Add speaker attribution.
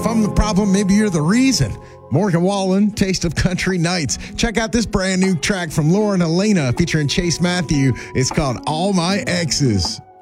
Speaker 1: if I'm the problem, maybe you're the reason. Morgan Wallen, Taste of Country Nights. Check out this brand new track from Lauren Helena featuring Chase Matthew. It's called All My Exes.